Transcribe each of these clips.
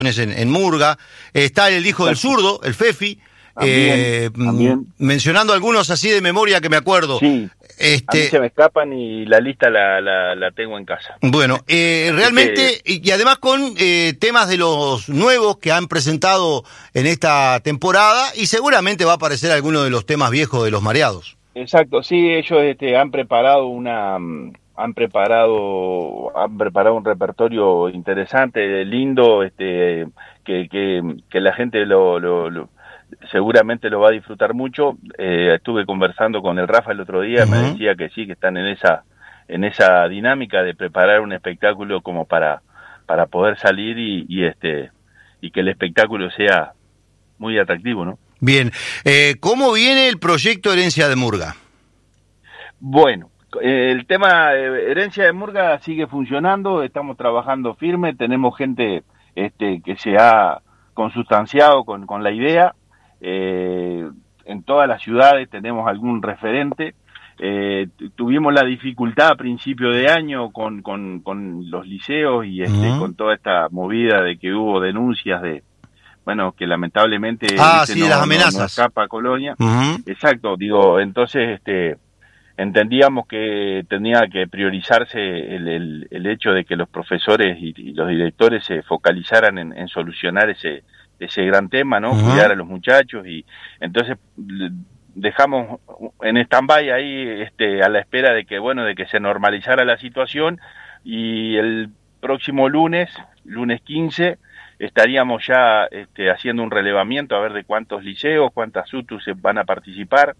en Murga. Está el hijo del zurdo, el Fefi. También. Mencionando algunos así de memoria que me acuerdo. Sí, a mí se me escapan y la lista la tengo en casa. Bueno, realmente, y además con temas de los nuevos que han presentado en esta temporada, y seguramente va a aparecer alguno de los temas viejos de los Mareados. Exacto, sí, ellos han preparado han preparado un repertorio interesante, lindo, que la gente seguramente lo va a disfrutar mucho. Estuve conversando con el Rafa el otro día, me decía que sí, que están en esa dinámica de preparar un espectáculo como para poder salir y que el espectáculo sea muy atractivo, ¿no? Bien, ¿cómo viene el proyecto Herencia de Murga? Bueno, el tema Herencia de Murga sigue funcionando, estamos trabajando firme, tenemos gente que se ha consustanciado con la idea. En todas las ciudades tenemos algún referente. Tuvimos la dificultad a principio de año con los liceos y con toda esta movida de que hubo denuncias que lamentablemente sí, las amenazas no escapa a Colonia. Exacto, entonces entendíamos que tenía que priorizarse el hecho de que los profesores y los directores se focalizaran en solucionar ese gran tema, ¿no? Cuidar a los muchachos, y entonces dejamos en stand-by ahí a la espera de que se normalizara la situación, y el próximo lunes 15, estaríamos ya haciendo un relevamiento a ver de cuántos liceos, cuántas UTUs se van a participar,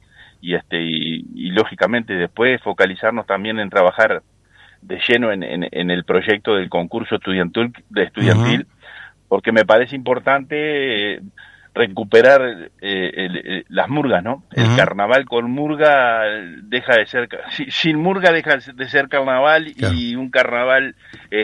y lógicamente después focalizarnos también en trabajar de lleno en el proyecto del concurso estudiantil, porque me parece importante recuperar las murgas, ¿no? El carnaval con murga deja de ser, sin murga deja de ser carnaval, claro. Y un carnaval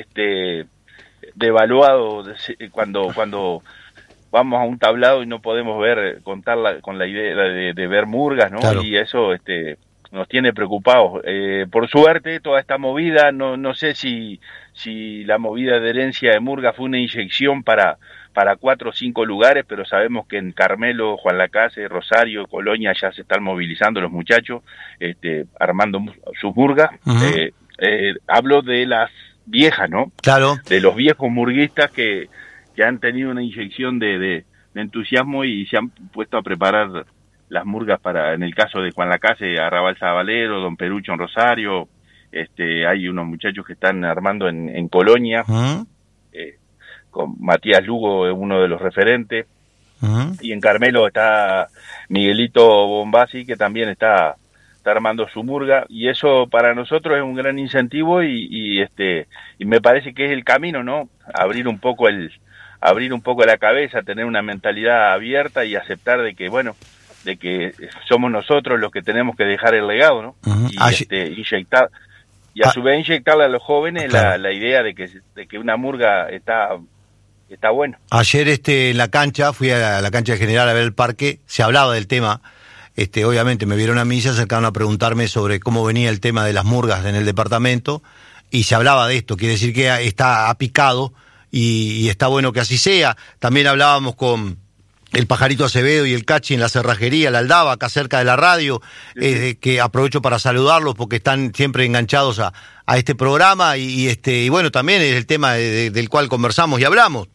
devaluado cuando vamos a un tablado y no podemos contar con la idea de ver murgas, ¿no? Claro. Y eso nos tiene preocupados. Por suerte, toda esta movida, no sé si la movida de Herencia de Murga fue una inyección para 4 o 5 lugares, pero sabemos que en Carmelo, Juan Lacase, Rosario, Colonia ya se están movilizando los muchachos, armando sus murgas. Hablo de las viejas, ¿no? Claro. De los viejos murguistas que han tenido una inyección de entusiasmo y se han puesto a preparar las murgas en el caso de Juan Lacase, Arrabal Sabalero, Don Perucho en Rosario. Hay unos muchachos que están armando en Colonia, con Matías Lugo, uno de los referentes, y en Carmelo está Miguelito Bombasi, que también está armando su murga, y eso para nosotros es un gran incentivo, y me parece que es el camino, ¿no? Abrir un poco la cabeza, tener una mentalidad abierta y aceptar de que somos nosotros los que tenemos que dejar el legado, ¿no? Y inyectar, y a su vez inyectarle a los jóvenes la idea de que una murga está bueno. Ayer en la cancha, fui a la cancha de General a ver el parque, se hablaba del tema. Obviamente me vieron a mí y se acercaron a preguntarme sobre cómo venía el tema de las murgas en el departamento, y se hablaba de esto, quiere decir que está picado, y está bueno que así sea. También hablábamos con el Pajarito Acevedo y el Cachi en la cerrajería, la Aldaba, acá cerca de la radio, que aprovecho para saludarlos porque están siempre enganchados a este programa, y bueno, también es el tema del cual conversamos y hablamos.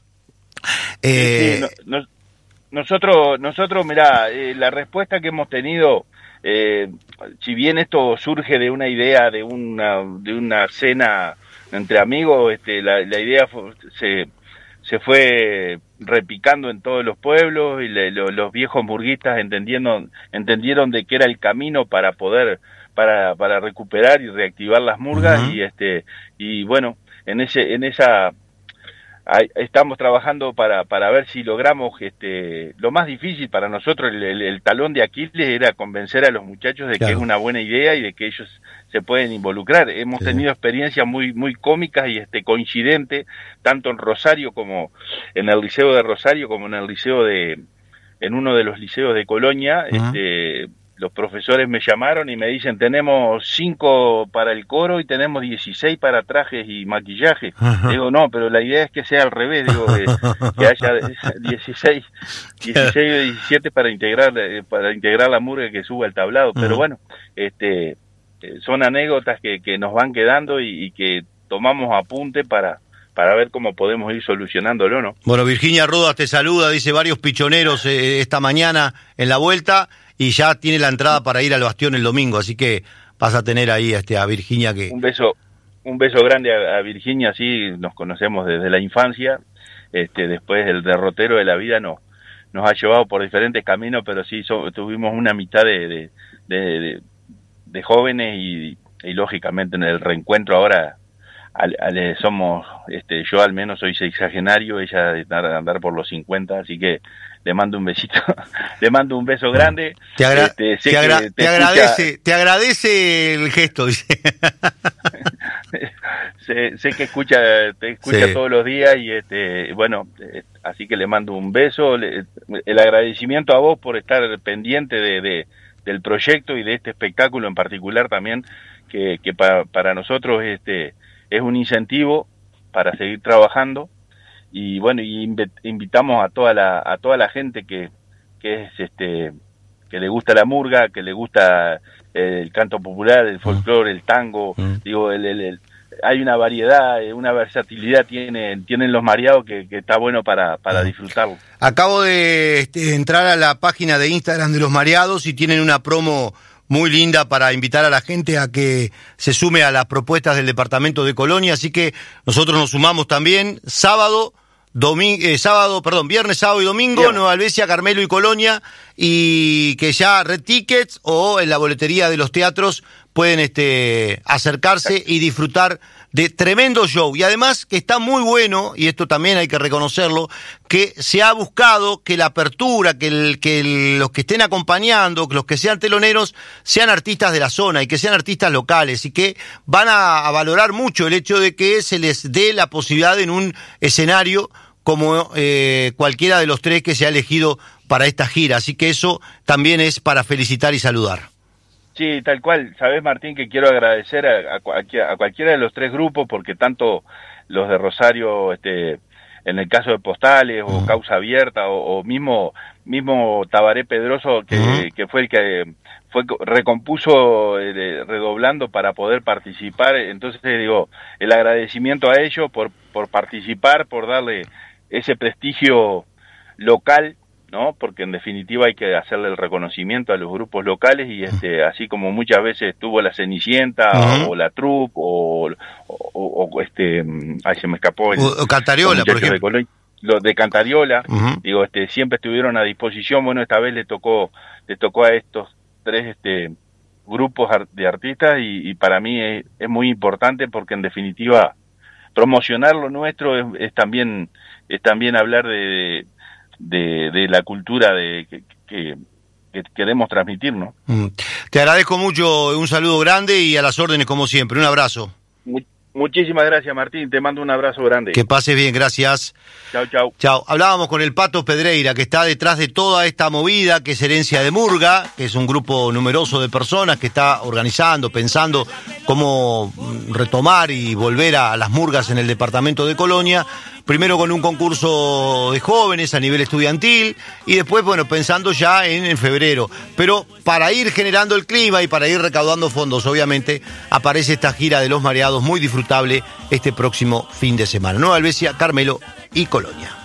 Nosotros, mirá, la respuesta que hemos tenido, si bien esto surge de una idea de una cena entre amigos, la idea se fue repicando en todos los pueblos, y los viejos murguistas entendieron de que era el camino para poder para recuperar y reactivar las murgas. Y bueno, en esa estamos trabajando para ver si logramos lo más difícil para nosotros, el talón de Aquiles era convencer a los muchachos de que es una buena idea y de que ellos se pueden involucrar. Hemos tenido experiencias muy muy cómicas y coincidentes, tanto en Rosario como en el Liceo de Rosario, como en uno de los liceos de Colonia, los profesores me llamaron y me dicen, tenemos 5 para el coro y tenemos 16 para trajes y maquillaje. Digo, no, pero la idea es que sea al revés, digo, que haya 16 o 17 para integrar la murga que suba al tablado. Pero bueno, son anécdotas que nos van quedando y que tomamos apunte para ver cómo podemos ir solucionándolo, ¿no? Bueno, Virginia Rodas te saluda, dice varios pichoneros esta mañana en la vuelta, y ya tiene la entrada para ir al Bastión el domingo, así que vas a tener ahí a Virginia que... Un beso grande a Virginia, sí, nos conocemos desde la infancia, después el derrotero de la vida nos ha llevado por diferentes caminos, pero sí tuvimos una mitad de jóvenes y lógicamente en el reencuentro ahora somos, yo al menos soy sexagenario, ella de andar por los 50, así que le mando un besito, le mando un beso grande. Te agradece el gesto, dice. sé que te escucha sí, todos los días y bueno, así que le mando un beso, el agradecimiento a vos por estar pendiente del proyecto y de este espectáculo en particular también, que para nosotros es un incentivo para seguir trabajando. Y bueno, invitamos a toda la gente que le gusta la murga, que le gusta el canto popular, el folclore, el tango. Digo, hay una variedad, una versatilidad tienen los mareados que está bueno para disfrutarlo. Acabo de entrar a la página de Instagram de los mareados y tienen una promo muy linda para invitar a la gente a que se sume a las propuestas del departamento de Colonia, así que nosotros nos sumamos también viernes, sábado y domingo, bien. Nueva Albesia, Carmelo y Colonia, y que ya Red Tickets o en la boletería de los teatros pueden acercarse y disfrutar de tremendo show. Y además que está muy bueno, y esto también hay que reconocerlo, que se ha buscado que la apertura, que los que estén acompañando, que los que sean teloneros, sean artistas de la zona y que sean artistas locales, y que van a valorar mucho el hecho de que se les dé la posibilidad en un escenario como cualquiera de los 3 que se ha elegido para esta gira. Así que eso también es para felicitar y saludar. Sí, tal cual. Sabés, Martín, que quiero agradecer a cualquiera de los 3 grupos, porque tanto los de Rosario, en el caso de Postales, o Causa Abierta, o mismo Tabaré Pedroso, que fue el que recompuso redoblando para poder participar. Entonces, digo, el agradecimiento a ellos por participar, por darle ese prestigio local, ¿no? Porque en definitiva hay que hacerle el reconocimiento a los grupos locales y así como muchas veces estuvo la Cenicienta o la Trup ay, se me escapó o Cantariola, por ejemplo. Los de Cantariola, digo, siempre estuvieron a disposición. Bueno, esta vez les tocó a estos 3 grupos de artistas y para mí es muy importante, porque en definitiva promocionar lo nuestro es también hablar de la cultura que queremos transmitir, ¿no? Te agradezco mucho, un saludo grande y a las órdenes como siempre, un abrazo. Muchísimas gracias, Martín, te mando un abrazo grande. Que pases bien, gracias. Chau. Chau. Hablábamos con el Pato Pedreira, que está detrás de toda esta movida, que es Herencia de Murga, que es un grupo numeroso de personas que está organizando, pensando cómo retomar y volver a las murgas en el departamento de Colonia. Primero con un concurso de jóvenes a nivel estudiantil y después, bueno, pensando ya en febrero. Pero para ir generando el clima y para ir recaudando fondos, obviamente, aparece esta gira de los mareados muy disfrutable este próximo fin de semana. Nueva Albesia, Carmelo y Colonia.